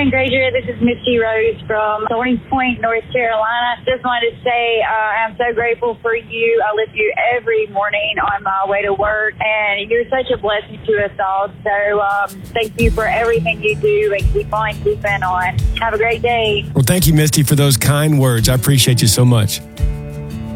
morning, Granger. This is Misty Rose from Thorny Point, North Carolina. Just wanted to say I'm so grateful for you. I listen to you every morning on my way to work, and you're such a blessing to us all. So thank you for everything you do, and keep on keeping on. Have a great day. Well, thank you, Misty, for those kind words. I appreciate you so much.